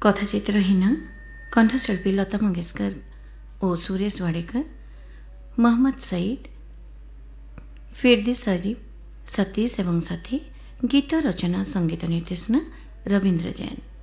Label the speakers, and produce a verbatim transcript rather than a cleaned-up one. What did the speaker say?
Speaker 1: कथाचित्रहीन कंठशिल्पी लता मंगेशकर और सुरेश वाडेकर, मोहम्मद सईद, फिरदी शरीफ, सतीश एवं साथी। गीत रचना संगीत निर्देशना रवींद्र जैन।